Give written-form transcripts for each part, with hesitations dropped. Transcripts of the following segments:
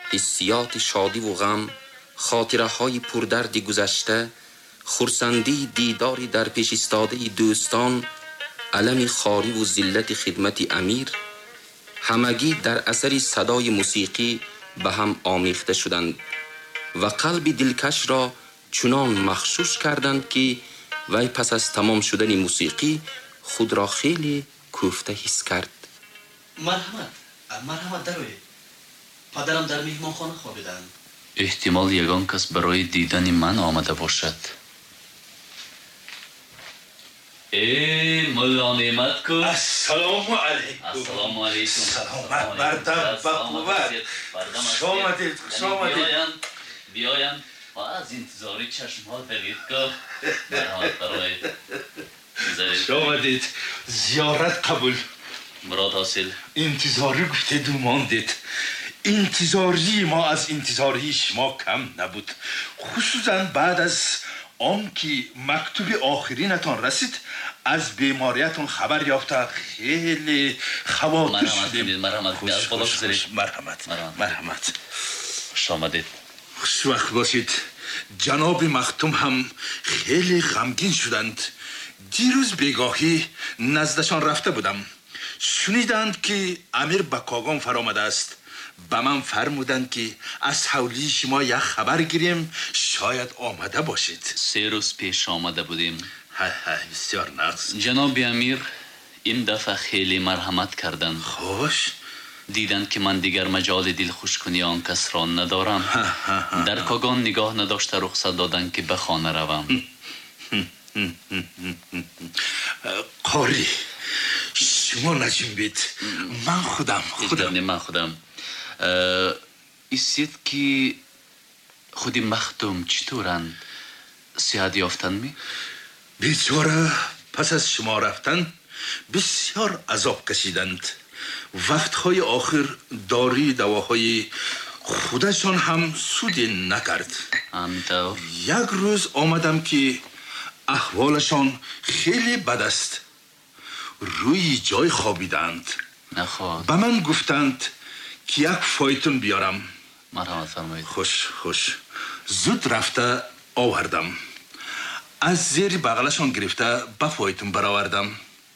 حسیات شادی و غم، خاطره های پردرد گذشته، خرسندی دیداری در پیش ایستاده دوستان، علم خاری و ذلت خدمت امیر، همگی در اثر صدای موسیقی به هم آمیخته شدند و قلب دلکش را چنان مخشوش کردند که وی پس از تمام شدن موسیقی خود را خیلی کوفته حس کرد. مرحمت دروی، پدرم در مهمانخانه خوابیدند. احتمال یگان کس برای دیدن من آمده باشد. ملا نعمت کو. السلام علیکم. السلام علیکم. سلامت بردم و قوت. شامدید. بیاین و از انتظاری چشم ها دارید که مرحمت برای شامدید. زیارت قبول. مراد حاصل. انتظاری گفتید و ماندید. انتظاری ما از انتظاری شما کم نبود، خصوصا بعد از آن که مکتوب آخرینتان رسید. از بیماریتون خبر یافته خیلی خواطر شدیم. مرحمت. خوش آمدید. خوش وقت باشید. جناب مختوم هم خیلی غمگین شدند. دیروز بیگاهی نزدشان رفته بودم، شنیدند که امیر به کاغان فرامده است. به من فرمودند که از حولی شما یک خبر گیریم، شاید آمده باشید. 3 روز پیش آمده بودیم. بسیار نقص. جناب امیر این دفعه خیلی مرحمت کردند. خوش. دیدند که من دیگر مجال دل خوش کنی آن کس را ندارم. در کاغان نگاه نداشته رخصت دادند که به خانه روم. قاری شما نجیم بید. من خودم ایسید که خودی مختوم چطورند؟ صحت یافتن می؟ بیچاره پس از شما رفتن بسیار عذاب کشیدند. وقتهای آخر داری دواهای خودشان هم سودی نکرد. همینطور. یک روز آمدم که احوالشان خیلی بد است. روی جای خوابیدند. نخواد. به من گفتند که یک فایتون بیارم. مرحمت فرمایید. خوش. زود رفته آوردم. از زیر بغلشان گرفته به فایتون برآوردم.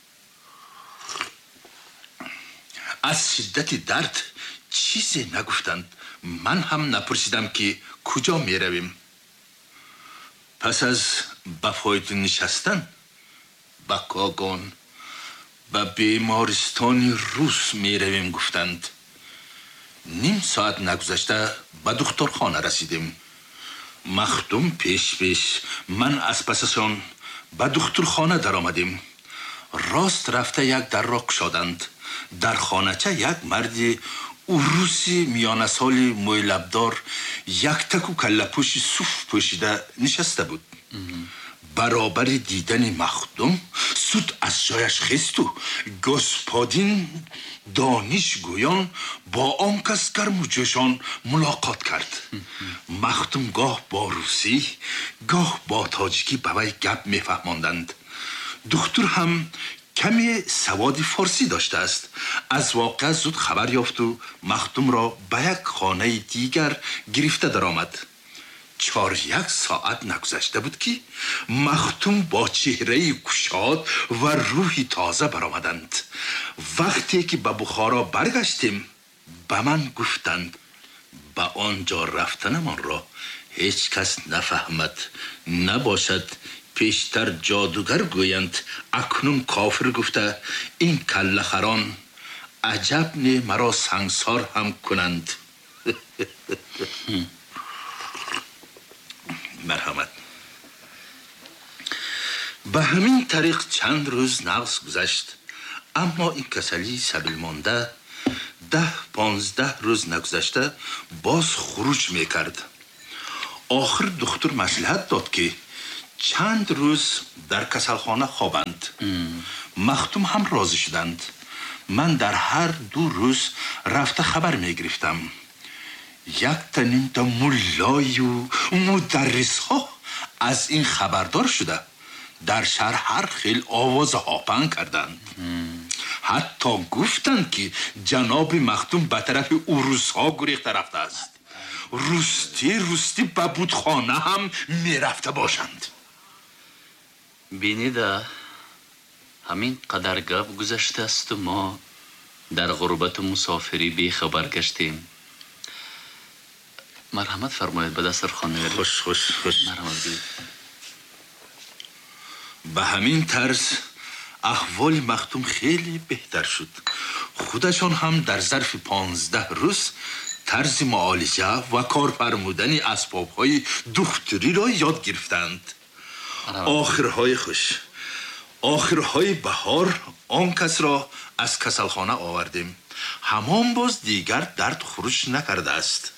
از شدت درد چیزی نگفتند. من هم نپرسیدم که کجا می رویم. پس از به فایتون نشستن به کاغان به بیمارستان روس می رویم گفتند. نیم ساعت نگذشته به دکترخانه رسیدیم. مختوم پیش من از پسشان به دکترخانه در آمدیم. راست رفته یک در را گشادند. در خانه‌چه یک مرد روسی میانه سالی موی لبدار یک تکو کله پوش صوف پوشیده نشسته بود. برابر دیدن مختوم سود از جایش خیست و گسپادین دانش گویان با آن کس گرم و جوشان ملاقات کرد. مختوم گاه با روسی گاه با تاجیکی به وی گپ میفهماندند. دکتر هم کمی سواد فارسی داشته است. از واقع زود خبر یافت و مختوم را به یک خانه دیگر گرفته درآمد. 4 ساعت نگذشته بود که مختوم با چهره گشاد و روحی تازه برآمدند. وقتی که به بخارا برگشتیم به من گفتند به آنجا رفتنمان را هیچ کس نفهمد. نباشد پیشتر جادوگر گویند اکنون کافر گفته این کله خران عجب نه مرا سنگسار هم کنند. مرحمت. به همین طریق چند روز نغز گذشت، اما این کسلی سبیل مانده 10-15 روز نگذشته باز خروج میکرد. آخر دکتر مصلحت داد که چند روز در کسلخانه خوابند. مختوم هم راضی شدند. من در هر 2 روز رفته خبر میگرفتم. یک تنین تا ملای و مدرس ها از این خبردار شده در شهر هر خیل آواز هاپن کردند. حتی گفتند که جناب مختوم به طرف اوروس ها گریخته رفته است. روستی به بودخانه هم میرفته باشند. بینیده همین قدر گپ گذشته است و ما در غربت و مسافری بی خبر گشتیم. مرحمت فرمایید به دسترخوان نگرید. خوش مرحمت بید. به همین طرز احوال مختوم خیلی بهتر شد. خودشان هم در ظرف 15 روز طرز معالجه و کار فرمودن اسباب‌های دختری را یاد گرفتند. آخرهای خوش، آخرهای بهار آن کس را از کسلخانه آوردیم. همان باز دیگر درد خروش نکرده است.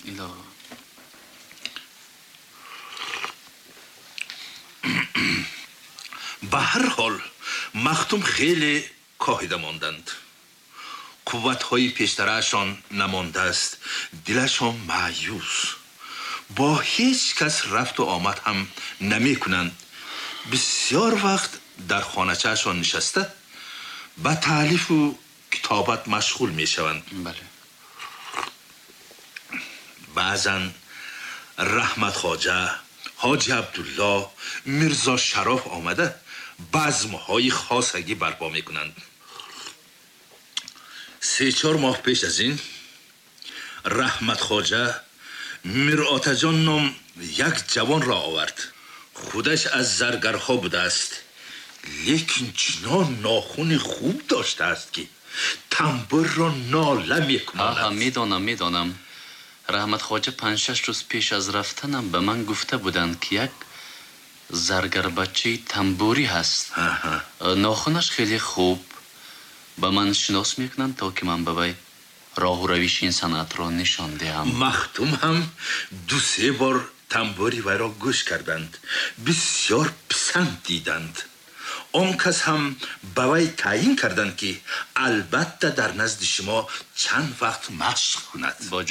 به هر حال مختوم خیلی کاهیده ماندند. قوت‌های پیشترشان نمانده است. دلشان مایوس، با هیچ کس رفت و آمد هم نمی کنند. بسیار وقت در خانه‌چه‌شان نشسته به تالیف و کتابت مشغول می شوند. بله. بعضا رحمت خواجه، حاجی عبدالله، میرزا شراف آمده بزم‌های خاصگی برپا می کنند. 3-4 ماه پیش از این رحمت خواجه مرآت جان نام یک جوان را آورد. خودش از زرگرها بوده است، لیکن چنان ناخون خوب داشته است که تنبور را ناله می کند. میدانم. رحمت خواجه 5-6 روز پیش از رفتنم به من گفته بودند که یک زرگر بچه تنبوری هست. ناخونش خیلی خوب به من شناس میکنند تا که من به وی راه و رویش این صنعت را نشان دهم. مختوم هم 2-3 بار تنبوری وی را گوش کردند، بسیار پسند دیدند. آن کس هم به وی تعیین کردند که البته در نزد شما چند وقت مشق کند. با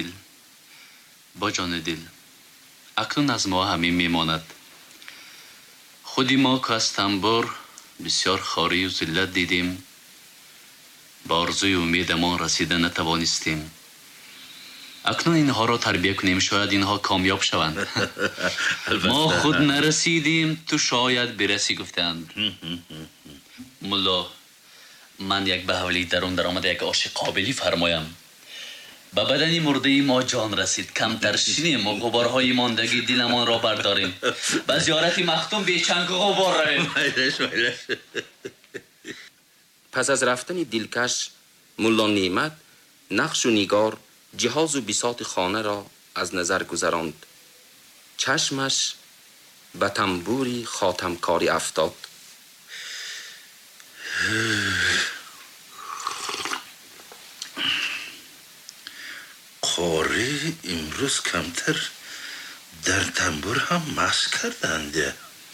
جان دل اکنون از ما همین میماند. خودی ما که از تنبور بسیار خاری و ذلت دیدیم، با آرزوی امیدمان رسیده نتوانستیم. اکنون اینها را تربیت کنیم، شاید اینها کامیاب شوند. ما خود نرسیدیم تو شاید برسی گفتند. ملا، من یک بهولی درون آمد یک آش قابلی فرمایم. به بدنی مرده ما جان رسید، کمتر شینیم و غبارهای ماندگی دلمان را برداریم. به زیارت مختوم بیچنگ غبار رویم. پس از رفتن دلکش ملا نعمت نقش و نگار، جهاز و بساط خانه را از نظر گذراند. چشمش به تنبوری خاتمکاری افتاد. قاری امروز کمتر در تنبور هم مشق کردند.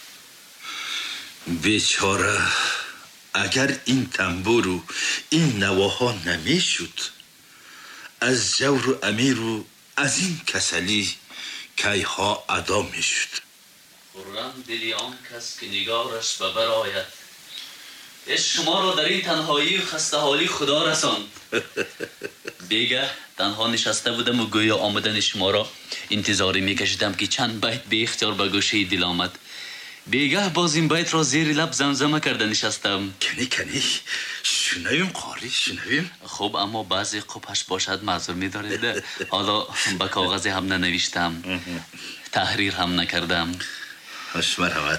بیچاره، اگر این تنبور و این نواها نمی شد، از جور و امیر و از این کسلی کیها ادا می شد. خرم دلی آن کس که نگارش به بر آید، عشق شما را در این تنهایی و خسته حالی خدا رساند. بیگه تنها نشسته بودم و گویا آمدن شما را انتظاری میکشیدم که چند بیت به اختیار به گوشه دل آمد. بیگه باز این بیت را زیر لب زمزمه کرده نشستم. کنی شنویم قاری، شنویم. خب اما بعضی قبحش باشد معذور می‌دارید. حالا به کاغذی هم ننوشتم، تحریر هم نکردم. خوش مرحمت.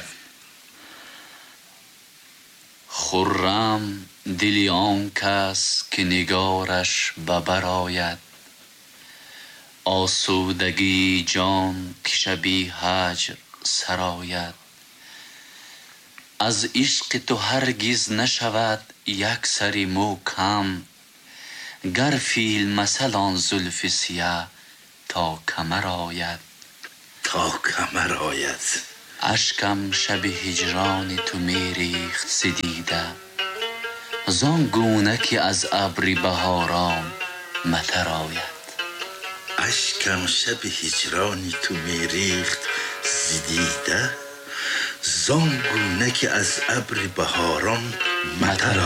خرم دلی آن کس که نگارش به بر آید، آسودگی جان که شبی هجر سراید. از عشق تو هرگز نشود یک سری مو کم، گر فیل مثل آن زلف سیاه تا کمر آید. اشکم شب هجران تو میریخت ز دیده، زان گونه که از ابر بهاران مطر آید. اشکم شب هجرانی تو میریخت ز دیده، زان گونه که از ابر بهاران مطر